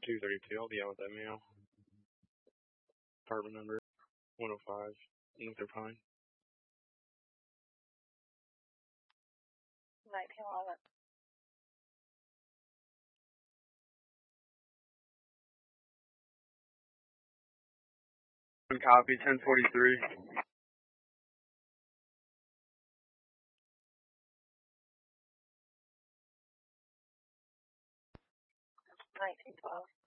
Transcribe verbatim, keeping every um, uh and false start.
two thirty-two. I'll be out with that mail. Apartment number one oh five. Luther Pine. nineteen eleven. Copy, ten forty-three. nineteen twelve.